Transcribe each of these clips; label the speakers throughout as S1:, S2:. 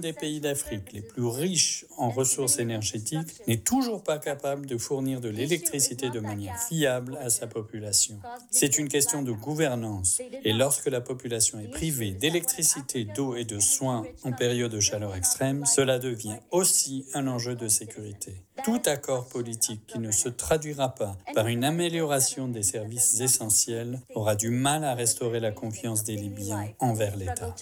S1: des pays d'Afrique les plus riches en ressources énergétiques n'est toujours pas capable de fournir de l'électricité de manière fiable à sa population. C'est une question de gouvernance et lorsque la population est privée d'électricité, d'eau et de soins en période de chaleur extrême, cela devient aussi un enjeu de sécurité. Tout accord politique qui ne se traduira pas par une amélioration des services essentiels aura du mal à restaurer la confiance des Libyens envers l'État.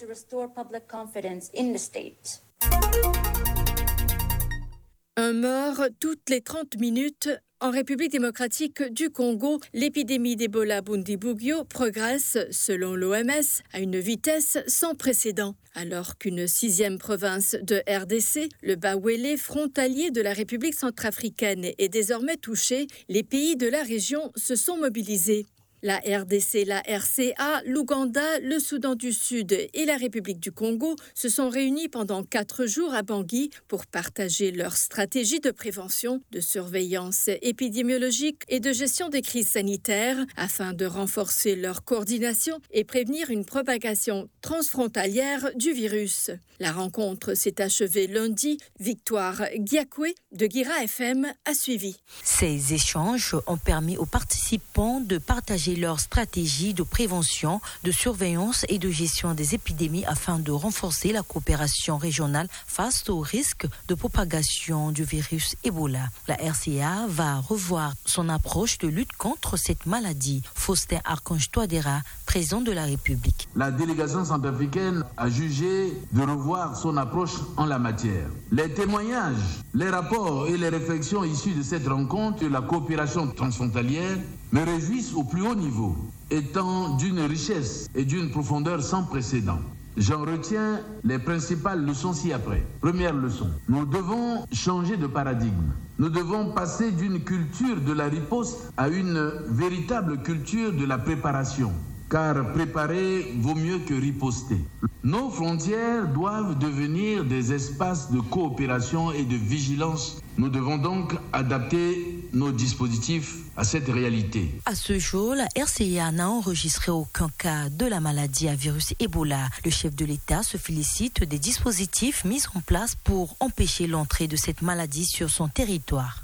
S2: Un mort toutes les 30 minutes. En République démocratique du Congo, l'épidémie d'Ebola Bundibugyo progresse, selon l'OMS, à une vitesse sans précédent. Alors qu'une 6e province de RDC, le Bawele, frontalier de la République centrafricaine, est désormais touché, les pays de la région se sont mobilisés. La RDC, la RCA, l'Ouganda, le Soudan du Sud et la République du Congo se sont réunis pendant 4 jours à Bangui pour partager leur stratégie de prévention, de surveillance épidémiologique et de gestion des crises sanitaires afin de renforcer leur coordination et prévenir une propagation transfrontalière du virus. La rencontre s'est achevée lundi. Victoire Giakoué de Guira FM a suivi.
S3: Ces échanges ont permis aux participants de partager leur stratégie de prévention, de surveillance et de gestion des épidémies afin de renforcer la coopération régionale face au risque de propagation du virus Ebola. La RCA va revoir son approche de lutte contre cette maladie. Faustin Archange Touadéra, président de la République.
S4: La délégation centrafricaine a jugé de revoir son approche en la matière. Les témoignages, les rapports et les réflexions issues de cette rencontre de la coopération transfrontalière me réjouissent au plus haut niveau, étant d'une richesse et d'une profondeur sans précédent. J'en retiens les principales leçons ci-après. Première leçon, nous devons changer de paradigme. Nous devons passer d'une culture de la riposte à une véritable culture de la préparation. Car préparer vaut mieux que riposter. Nos frontières doivent devenir des espaces de coopération et de vigilance. Nous devons donc adapter nos dispositifs à cette réalité.
S3: À ce jour, la RCA n'a enregistré aucun cas de la maladie à virus Ebola. Le chef de l'État se félicite des dispositifs mis en place pour empêcher l'entrée de cette maladie sur son territoire.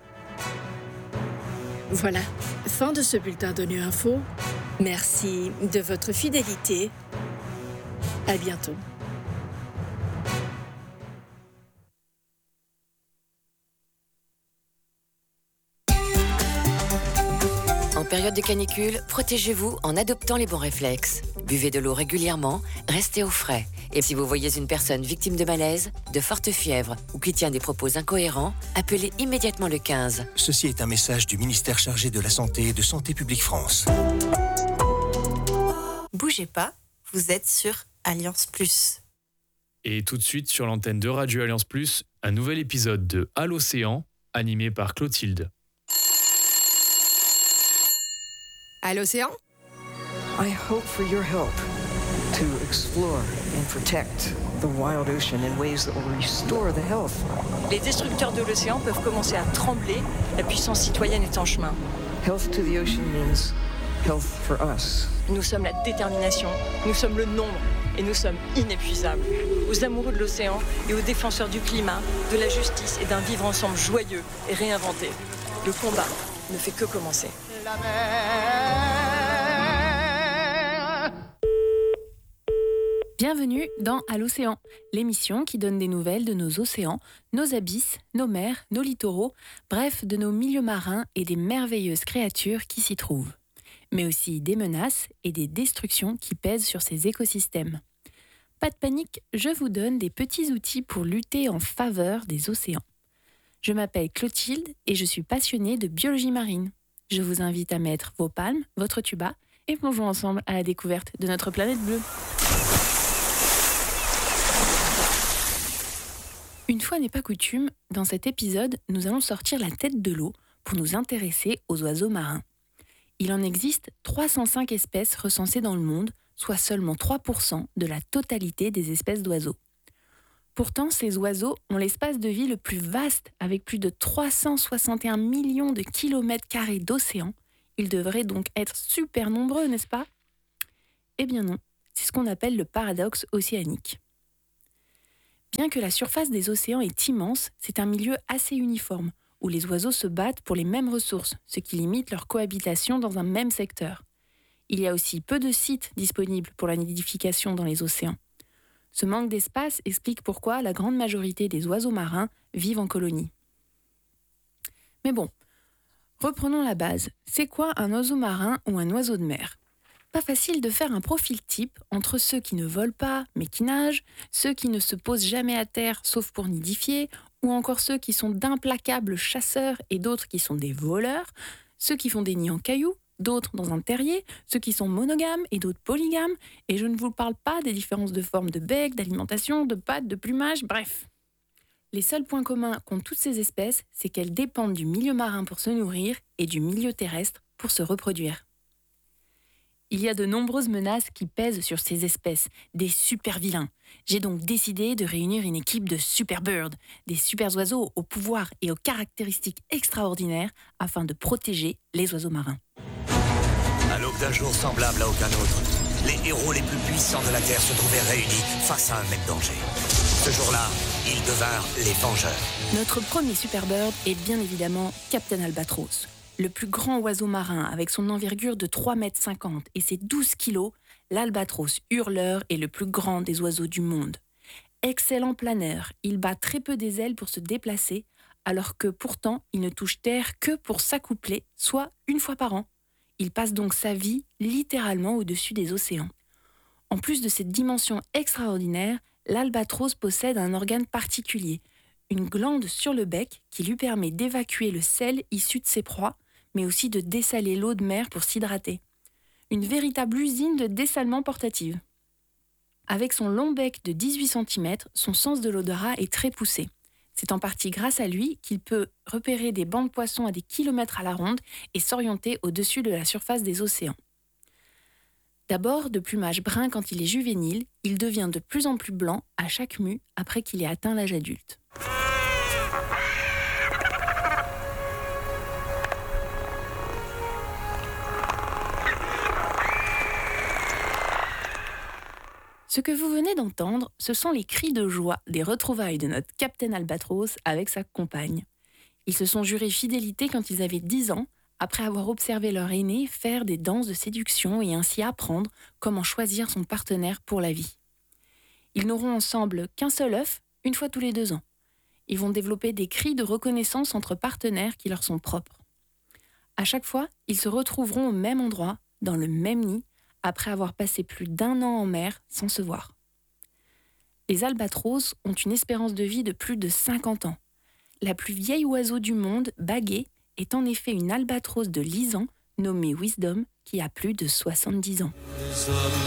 S2: Voilà, fin de ce bulletin d'ONU Info. Merci de votre fidélité. À bientôt.
S5: En période de canicule, protégez-vous en adoptant les bons réflexes. Buvez de l'eau régulièrement, restez au frais. Et si vous voyez une personne victime de malaise, de forte fièvre ou qui tient des propos incohérents, appelez immédiatement le 15.
S6: Ceci est un message du ministère chargé de la Santé et de Santé publique France.
S7: Bougez pas, vous êtes sur Alliance Plus.
S8: Et tout de suite sur l'antenne de Radio Alliance Plus, un nouvel épisode de À l'océan, animé par Clotilde.
S9: À l'océan?
S10: I hope for your help to explore and protect the wild ocean in ways that will restore the health.
S11: Les destructeurs de l'océan peuvent commencer à trembler, la puissance citoyenne est en chemin.
S10: Health to the ocean means health for us.
S11: Nous sommes la détermination, nous sommes le nombre et nous sommes inépuisables. Aux amoureux de l'océan et aux défenseurs du climat, de la justice et d'un vivre ensemble joyeux et réinventé. Le combat ne fait que commencer. La
S12: Bienvenue dans À l'océan, l'émission qui donne des nouvelles de nos océans, nos abysses, nos mers, nos littoraux, bref, de nos milieux marins et des merveilleuses créatures qui s'y trouvent. Mais aussi des menaces et des destructions qui pèsent sur ces écosystèmes. Pas de panique, je vous donne des petits outils pour lutter en faveur des océans. Je m'appelle Clotilde et je suis passionnée de biologie marine. Je vous invite à mettre vos palmes, votre tuba et plongeons ensemble à la découverte de notre planète bleue. Une fois n'est pas coutume, dans cet épisode, nous allons sortir la tête de l'eau pour nous intéresser aux oiseaux marins. Il en existe 305 espèces recensées dans le monde, soit seulement 3% de la totalité des espèces d'oiseaux. Pourtant, ces oiseaux ont l'espace de vie le plus vaste, avec plus de 361 millions de kilomètres carrés d'océan. Ils devraient donc être super nombreux, n'est-ce pas ? Eh bien non, c'est ce qu'on appelle le paradoxe océanique. Bien que la surface des océans est immense, c'est un milieu assez uniforme, où les oiseaux se battent pour les mêmes ressources, ce qui limite leur cohabitation dans un même secteur. Il y a aussi peu de sites disponibles pour la nidification dans les océans. Ce manque d'espace explique pourquoi la grande majorité des oiseaux marins vivent en colonie. Mais bon, reprenons la base. C'est quoi un oiseau marin ou un oiseau de mer ? Pas facile de faire un profil type entre ceux qui ne volent pas mais qui nagent, ceux qui ne se posent jamais à terre sauf pour nidifier, ou encore ceux qui sont d'implacables chasseurs et d'autres qui sont des voleurs, ceux qui font des nids en cailloux, d'autres dans un terrier, ceux qui sont monogames et d'autres polygames, et je ne vous parle pas des différences de forme de bec, d'alimentation, de pattes, de plumage, bref. Les seuls points communs qu'ont toutes ces espèces, c'est qu'elles dépendent du milieu marin pour se nourrir et du milieu terrestre pour se reproduire. Il y a de nombreuses menaces qui pèsent sur ces espèces, des super vilains. J'ai donc décidé de réunir une équipe de super birds, des super oiseaux au pouvoir et aux caractéristiques extraordinaires afin de protéger les oiseaux marins.
S6: À l'aube d'un jour semblable à aucun autre, les héros les plus puissants de la Terre se trouvaient réunis face à un même danger. Ce jour-là, ils devinrent les Vengeurs.
S12: Notre premier super bird est bien évidemment Captain Albatros. Le plus grand oiseau marin avec son envergure de 3,50 m et ses 12 kg, l'albatros hurleur est le plus grand des oiseaux du monde. Excellent planeur, il bat très peu des ailes pour se déplacer, alors que pourtant il ne touche terre que pour s'accoupler, soit une fois par an. Il passe donc sa vie littéralement au-dessus des océans. En plus de cette dimension extraordinaire, l'albatros possède un organe particulier, une glande sur le bec qui lui permet d'évacuer le sel issu de ses proies, mais aussi de dessaler l'eau de mer pour s'hydrater. Une véritable usine de dessalement portative. Avec son long bec de 18 cm, son sens de l'odorat est très poussé. C'est en partie grâce à lui qu'il peut repérer des bancs de poissons à des kilomètres à la ronde et s'orienter au-dessus de la surface des océans. D'abord de plumage brun quand il est juvénile, il devient de plus en plus blanc à chaque mue après qu'il ait atteint l'âge adulte. Ce que vous venez d'entendre, ce sont les cris de joie des retrouvailles de notre Captain Albatros avec sa compagne. Ils se sont jurés fidélité quand ils avaient 10 ans, après avoir observé leur aîné faire des danses de séduction et ainsi apprendre comment choisir son partenaire pour la vie. Ils n'auront ensemble qu'un seul œuf, une fois tous les 2 ans. Ils vont développer des cris de reconnaissance entre partenaires qui leur sont propres. À chaque fois, ils se retrouveront au même endroit, dans le même nid, après avoir passé plus d'1 an en mer sans se voir. Les albatros ont une espérance de vie de plus de 50 ans. La plus vieille oiseau du monde, Baguet, est en effet une albatros de Lisan, nommée Wisdom, qui a plus de 70 ans.